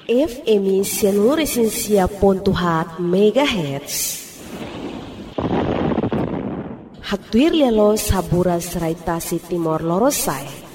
FM 106.7 MHz. Hatuir lialo saburas raitasi Timor Lorosai.